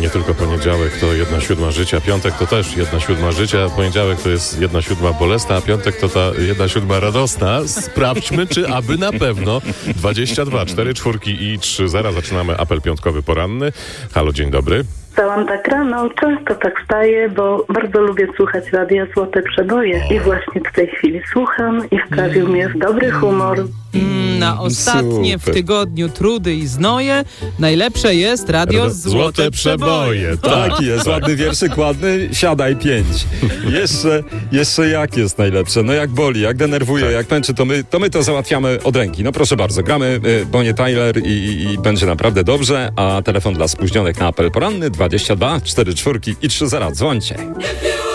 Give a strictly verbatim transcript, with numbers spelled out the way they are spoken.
nie tylko poniedziałek to jedna siódma życia, piątek to też jedna siódma życia, poniedziałek to jest jedna siódma bolesna, a piątek to ta jedna siódma radosna. Sprawdźmy, czy aby na pewno. dwadzieścia dwa, cztery czwórki i trzy zera. Zaczynamy apel piątkowy poranny. Halo, dzień dobry. Wstałam tak rano, często tak wstaję, bo bardzo lubię słuchać radia Złote Przeboje. I właśnie w tej chwili słucham i wprawił mnie w dobry humor. Mm, na ostatnie Super. w tygodniu trudy i znoje najlepsze jest radio Rado- Złote, Złote Przeboje. Przeboje. Tak jest, ładny wierszyk, ładny, siadaj pięć. Jeszcze, jeszcze jak jest najlepsze? No jak boli, jak denerwuje, Tak. jak męczy, to my, to my to załatwiamy od ręki. No proszę bardzo, gramy y, Bonnie Tyler i, i, i będzie naprawdę dobrze, a telefon dla spóźnionych na apel poranny dwadzieścia dwa, cztery czwórki i trzy zera. Dzwońcie.